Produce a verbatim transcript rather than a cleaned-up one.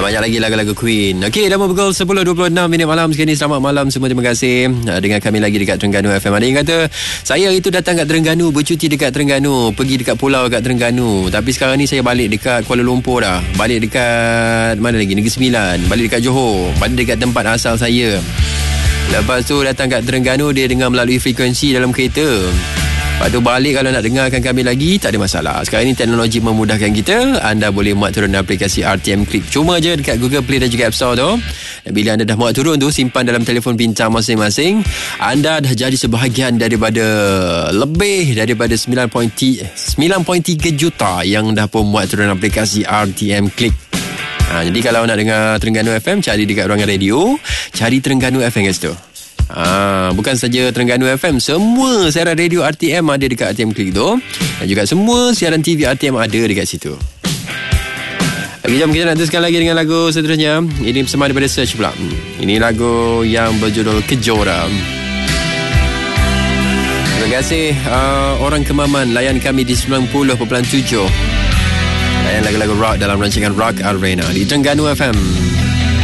banyak lagi lagu-lagu Queen. Okey, dah pukul sepuluh dua puluh enam minit malam sekali. Selamat malam semua, terima kasih uh, dengan kami lagi dekat Terengganu F M. Ada yang kata saya itu datang kat Terengganu, bercuti dekat Terengganu, pergi dekat pulau dekat Terengganu, tapi sekarang ni saya balik dekat Kuala Lumpur dah. Balik dekat mana lagi? Negeri Sembilan. Balik dekat Johor. Balik dekat tempat asal saya. Lepas tu datang kat Terengganu, dia dengar melalui frekuensi dalam kereta. Lepas tu balik, kalau nak dengarkan kami lagi, tak ada masalah. Sekarang ni teknologi memudahkan kita. Anda boleh muat turun aplikasi R T M Click. Cuma je dekat Google Play dan juga App Store tu. Dan bila anda dah muat turun tu, simpan dalam telefon pintar masing-masing. Anda dah jadi sebahagian daripada lebih daripada sembilan perpuluhan tiga juta yang dah pun muat turun aplikasi R T M Click. Ha, jadi kalau nak dengar Terengganu F M, cari dekat ruangan radio, cari Terengganu F M kat situ. Ah, bukan saja Terengganu F M, semua siaran radio R T M ada dekat R T M Click tu. Dan juga semua siaran T V R T M ada dekat situ. Lagi jom kita nak teruskan lagi dengan lagu seterusnya. Ini bersama daripada Search pula. Ini lagu yang berjudul Kejora. Terima kasih uh, orang Kemaman layan kami di sembilan puluh perpuluhan tujuh. Layan lagu-lagu rock dalam rancangan Rock Arena di Terengganu F M.